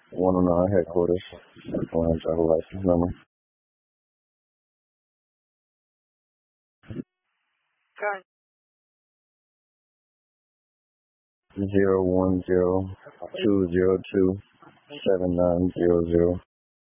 109 headquarters. Want driver license number? Okay. 010-202-7900.